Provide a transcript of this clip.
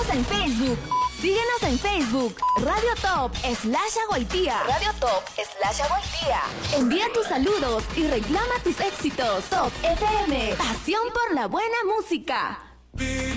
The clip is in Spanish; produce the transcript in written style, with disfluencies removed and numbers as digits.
Síguenos en Facebook. Síguenos en Facebook. Radio Top /Agüitía. Radio Top /Agüitía. Envía tus saludos y reclama tus éxitos. Top FM. Pasión por la buena música.